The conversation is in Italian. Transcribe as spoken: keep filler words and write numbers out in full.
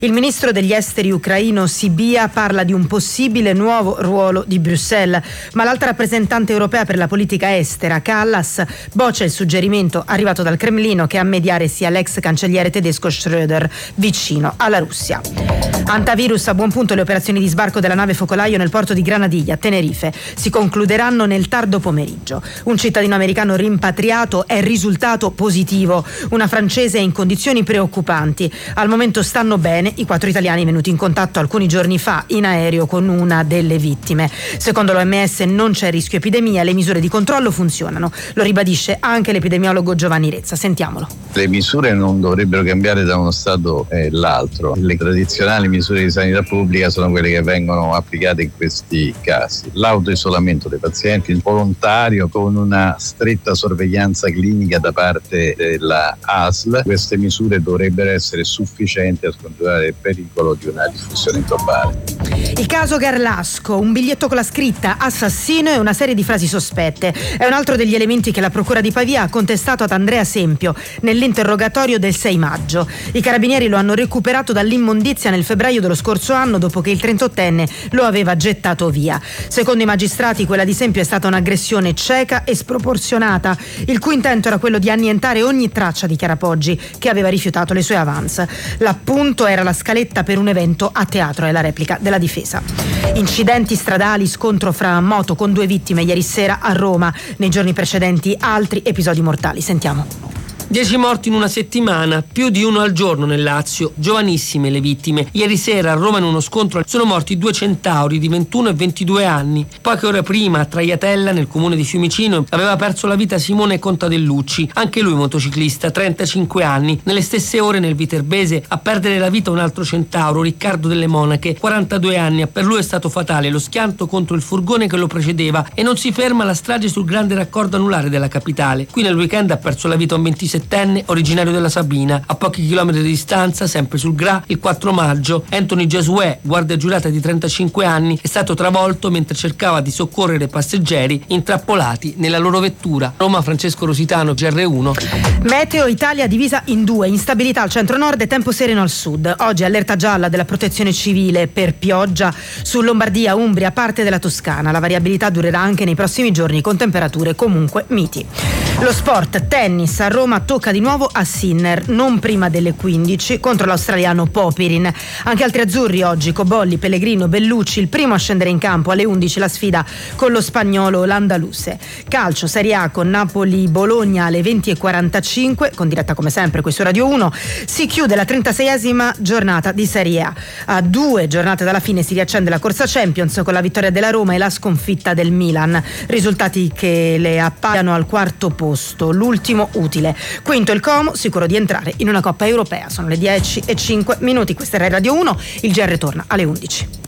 Il ministro degli esteri ucraino Sibia parla di un possibile nuovo ruolo di Bruxelles, ma l'alta rappresentante europea per la politica estera, Kallas, boccia il suggerimento arrivato dal Cremlino che a mediare sia l'ex cancelliere tedesco Schröder, vicino alla Russia. Antivirus, a buon punto le operazioni di sbarco della nave focolaio nel porto di Granadilla, Tenerife, si concluderanno nel tardo pomeriggio. Un cittadino americano rimpatriato è risultato positivo, una francese è in condizioni preoccupanti. Al momento stanno bene i quattro italiani venuti in contatto alcuni giorni fa in aereo con una delle vittime. Secondo l'O M S non c'è rischio epidemia, le misure di controllo funzionano. Lo ribadisce anche l'epidemiologo Giovanni Rezza. Sentiamolo. Le misure non dovrebbero cambiare da uno stato all'altro. Le tradizionali misure di sanità pubblica sono quelle che vengono applicate in questi casi. L'autoisolamento dei pazienti, il volontario con una stretta sorveglianza clinica da parte della A S L. Queste misure dovrebbero essere sufficienti a scongiurare il pericolo di una diffusione globale. Il caso Garlasco, un biglietto con la scritta assassino e una serie di frasi sospette. È un altro degli elementi che la procura di Pavia ha contestato ad Andrea Sempio nell'interrogatorio del sei maggio. I carabinieri lo hanno recuperato dall'immondizia nel febbraio dello scorso anno dopo che il trentottenne lo aveva gettato via. Secondo i magistrati quella di Sempio è stata un'aggressione cieca e sproporzionata, il cui intento era quello di annientare ogni traccia di Chiara Poggi, che aveva rifiutato le sue avance. L'appunto era la scaletta per un evento a teatro, è la replica della difesa. Incidenti stradali, scontro fra moto con due vittime ieri sera a Roma. Nei giorni precedenti altri episodi mortali. Sentiamo. Dieci morti in una settimana, più di uno al giorno nel Lazio, giovanissime le vittime. Ieri sera a Roma in uno scontro sono morti due centauri di ventuno e ventidue anni. Poche ore prima a Traiatella, nel comune di Fiumicino, aveva perso la vita Simone Contadellucci, anche lui motociclista, trentacinque anni. Nelle stesse ore nel Viterbese a perdere la vita un altro centauro, Riccardo Delle Monache, quarantadue anni. Per lui è stato fatale lo schianto contro il furgone che lo precedeva e non si ferma la strage sul grande raccordo anulare della capitale. Qui nel weekend ha perso la vita un ventisette originario della Sabina. A pochi chilometri di distanza, sempre sul Gra, il quattro maggio, Anthony Gesuè, guardia giurata di trentacinque anni, è stato travolto mentre cercava di soccorrere passeggeri intrappolati nella loro vettura. Roma, Francesco Rositano, G R uno. Meteo Italia divisa in due, instabilità al centro-nord e tempo sereno al sud. Oggi allerta gialla della protezione civile per pioggia su Lombardia, Umbria, parte della Toscana. La variabilità durerà anche nei prossimi giorni con temperature comunque miti. Lo sport, tennis, a Roma tocca di nuovo a Sinner, non prima delle quindici, contro l'australiano Popirin. Anche altri azzurri oggi, Cobolli, Pellegrino, Bellucci, il primo a scendere in campo alle undici la sfida con lo spagnolo Landaluse. Calcio, Serie A con Napoli-Bologna alle venti e quarantacinque, con diretta come sempre qui su Radio uno, si chiude la trentaseiesima giornata di Serie A. A due giornate dalla fine si riaccende la corsa Champions con la vittoria della Roma e la sconfitta del Milan, risultati che le appaiano al quarto posto, l'ultimo utile. Quinto il Como, sicuro di entrare in una Coppa Europea. Sono le dieci e cinque minuti, questa era Radio uno, il G R torna alle undici.